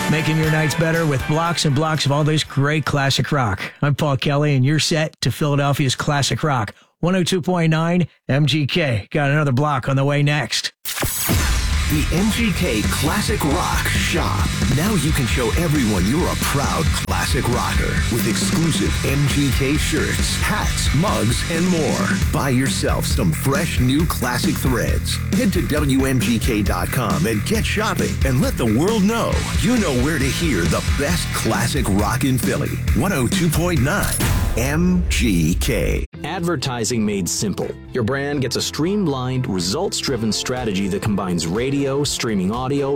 Making your nights better with blocks and blocks of all this great classic rock. I'm Paul Kelly, and you're set to Philadelphia's classic rock. 102.9 MGK. Got another block on the way next. The MGK Classic Rock Shop. Now you can show everyone you're a proud classic rocker with exclusive MGK shirts, hats, mugs, and more. Buy yourself some fresh new classic threads. Head to WMGK.com and get shopping and let the world know you know where to hear the best classic rock in Philly. 102.9 MGK. Advertising made simple. Your brand gets a streamlined, results-driven strategy that combines radio, streaming audio,